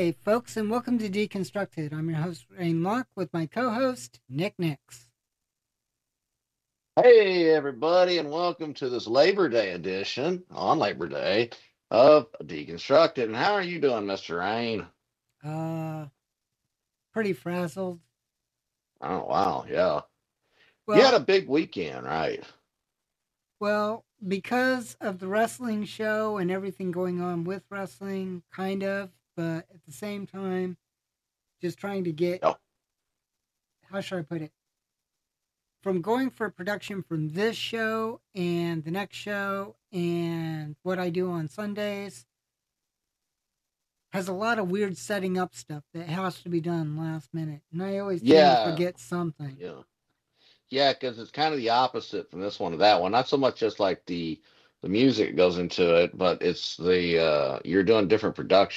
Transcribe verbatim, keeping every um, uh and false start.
Hey, folks, and welcome to Deconstructed. I'm your host, Rain Locke, with my co host, Nick Nix. Hey, everybody, and welcome to this Labor Day edition on Labor Day of Deconstructed. And how are you doing, Mister Rain? Uh, pretty frazzled. Oh, wow, yeah. You had Well, a big weekend, right? well, because of the wrestling show and everything going on with wrestling, kind of, but at the same time, just trying to get, Oh, how should I put it? From going for production from this show and the next show and what I do on Sundays has a lot of weird setting up stuff that has to be done last minute. And I always tend to yeah, forget something. yeah. Yeah, because it's kind of the opposite from this one to that one. Not so much just like the the music goes into it, but it's the uh you're doing different production.